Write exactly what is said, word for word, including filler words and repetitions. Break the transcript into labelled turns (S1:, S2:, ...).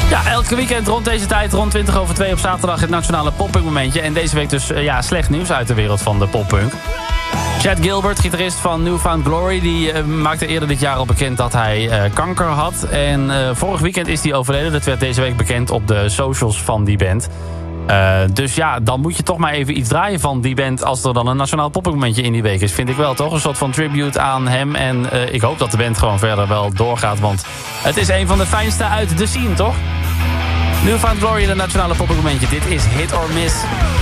S1: Ja, elke weekend rond deze tijd, rond twintig over twee op zaterdag... het nationale poppunk momentje. En deze week dus uh, ja, slecht nieuws uit de wereld van de poppunk. Chad Gilbert, gitarist van New Found Glory... die uh, maakte eerder dit jaar al bekend dat hij uh, kanker had. En uh, vorig weekend is hij overleden. Dat werd deze week bekend op de socials van die band. Uh, dus ja, dan moet je toch maar even iets draaien van die band... als er dan een nationaal poppunk momentje in die week is. Vind ik wel, toch? Een soort van tribute aan hem. En uh, ik hoop dat de band gewoon verder wel doorgaat. Want het is een van de fijnste uit de scene, toch? New Found Glory, de nationale poppunk momentje. Dit is Hit or Miss.